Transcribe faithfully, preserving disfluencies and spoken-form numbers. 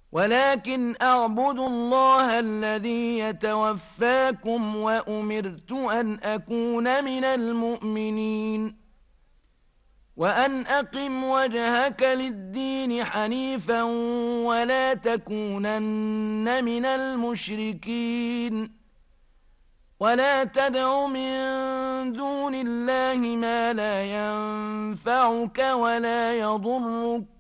ولكن أعبد الله الذي يتوفاكم وأمرت أن أكون من المؤمنين وأن أقم وجهك للدين حنيفا ولا تكونن من المشركين ولا تدع من دون الله ما لا ينفعك ولا يضرك